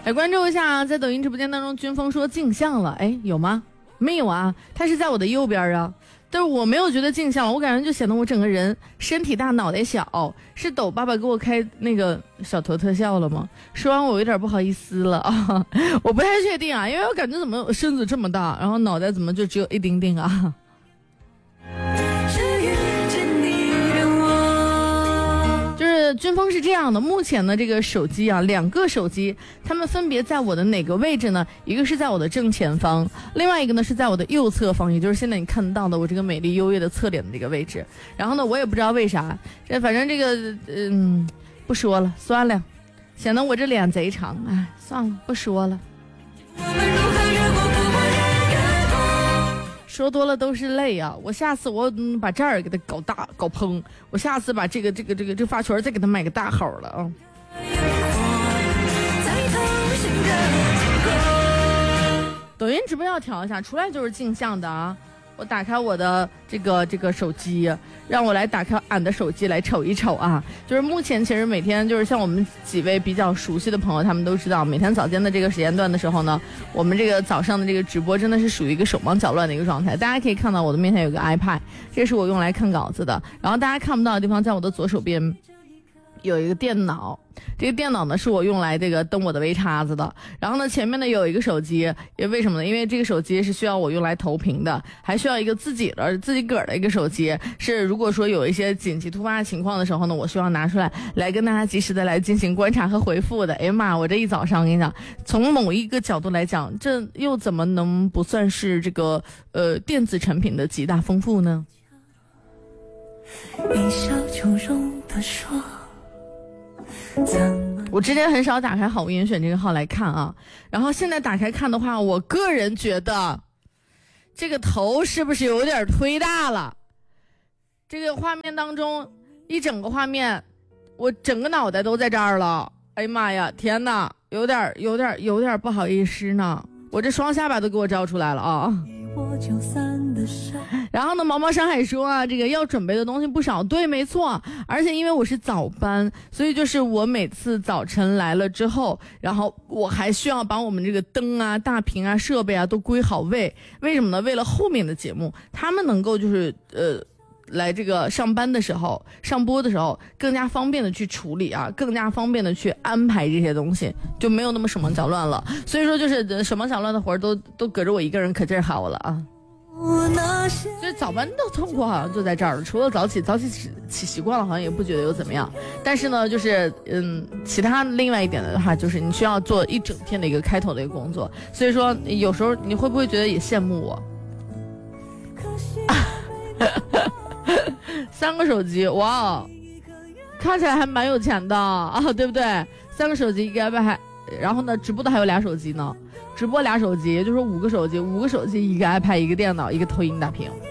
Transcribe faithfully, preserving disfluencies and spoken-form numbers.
来关注一下啊，在抖音直播间当中，军峰说镜像了，哎，有吗？没有啊，他是在我的右边啊，但是我没有觉得镜像，我感觉就显得我整个人身体大脑袋小。是抖爸爸给我开那个小头特效了吗？说完我有点不好意思了啊，我不太确定啊，因为我感觉怎么身子这么大，然后脑袋怎么就只有一丁丁啊？就是军峰是这样的，目前的这个手机啊，两个手机，它们分别在我的哪个位置呢？一个是在我的正前方，另外一个呢是在我的右侧方，也就是现在你看到的我这个美丽优越的侧脸的这个位置。然后呢，我也不知道为啥，这反正这个嗯，不说了，算了，显得我这脸贼长，哎，算了，不说了。说多了都是泪啊！我下次我、嗯、把这儿给它搞大搞蓬，我下次把这个这个这个这个发圈再给它买个大号了啊！抖音直播要调一下，出来就是镜像的啊！我打开我的这个这个手机，让我来打开俺的手机来瞅一瞅啊！就是目前其实每天就是像我们几位比较熟悉的朋友，他们都知道，每天早间的这个时间段的时候呢，我们这个早上的这个直播真的是属于一个手忙脚乱的一个状态。大家可以看到我的面前有个 iPad， 这是我用来看稿子的，然后大家看不到的地方，在我的左手边有一个电脑，这个电脑呢是我用来这个登我的微叉子的，然后呢前面呢有一个手机，也为什么呢？因为这个手机是需要我用来投屏的，还需要一个自己的自己个儿的一个手机，是如果说有一些紧急突发情况的时候呢，我需要拿出来来跟大家及时的来进行观察和回复的。哎呀妈，我这一早上我跟你讲，从某一个角度来讲，这又怎么能不算是这个呃电子产品的极大丰富呢？一笑就容的说，我之前很少打开好物严选这个号来看啊，然后现在打开看的话，我个人觉得这个头是不是有点忒大了？这个画面当中一整个画面，我整个脑袋都在这儿了。哎呀妈呀，天哪，有点有点有点不好意思呢，我这双下巴都给我照出来了啊。然后呢，毛毛山海说啊，这个要准备的东西不少，对，没错，而且因为我是早班，所以就是我每次早晨来了之后，然后我还需要把我们这个灯啊、大屏啊、设备啊都归好位。为什么呢？为了后面的节目，他们能够就是呃。来这个上班的时候上播的时候更加方便的去处理啊，更加方便的去安排这些东西，就没有那么手忙脚乱了。所以说就是手忙脚乱的活都都搁着我一个人可劲儿好了啊。所以早班的痛苦好像就在这儿了，除了早起早起起习惯了好像也不觉得有怎么样，但是呢就是嗯，其他另外一点的话就是你需要做一整天的一个开头的一个工作，所以说有时候你会不会觉得也羡慕我？三个手机，哇，看起来还蛮有钱的啊，对不对？三个手机一个 iPad， 还然后呢，直播的还有俩手机呢，直播俩手机，也就是说五个手机，五个手机一个 iPad， 一个电脑，一个投影大屏。